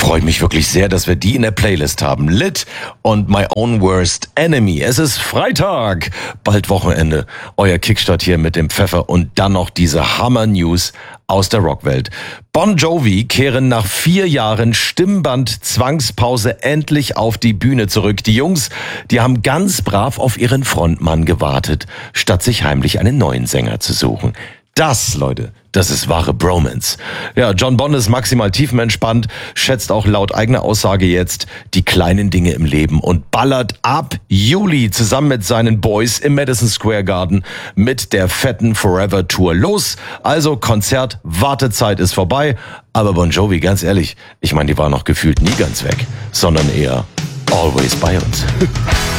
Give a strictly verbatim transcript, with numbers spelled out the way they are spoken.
freue mich wirklich sehr, dass wir die in der Playlist haben. Lit und My Own Worst Enemy. Es ist Freitag, bald Wochenende. Euer Kickstart hier mit dem Pfeffer und dann noch diese Hammer-News aus der Rockwelt. Bon Jovi kehren nach vier Jahren Stimmband-Zwangspause endlich auf die Bühne zurück. Die Jungs, die haben ganz brav auf ihren Frontmann gewartet, statt sich heimlich einen neuen Sänger zu suchen. Das, Leute, das ist wahre Bromance. Ja, John Bon ist maximal tiefenentspannt, schätzt auch laut eigener Aussage jetzt die kleinen Dinge im Leben und ballert ab Juli zusammen mit seinen Boys im Madison Square Garden mit der fetten Forever Tour los. Also Konzert, Wartezeit ist vorbei. Aber Bon Jovi, ganz ehrlich, ich meine, die war noch gefühlt nie ganz weg, sondern eher always bei uns.